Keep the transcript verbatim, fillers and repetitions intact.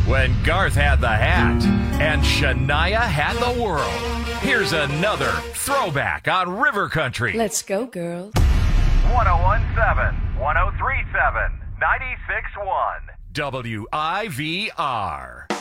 when Garth had the hat and Shania had the world. Here's another throwback on River Country. Let's go, girls. one oh one point seven, one oh three point seven, ninety-six point one. W I V R.